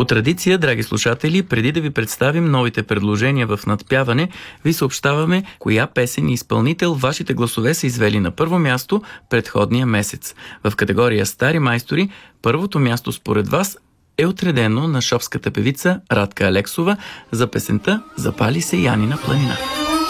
По традиция, драги слушатели, преди да ви представим новите предложения в надпяване, ви съобщаваме коя песен и изпълнител вашите гласове са извели на първо място предходния месец. В категория Стари майстори, първото място според вас е отредено на шопската певица Радка Алексова за песента "Запали се Янина планина".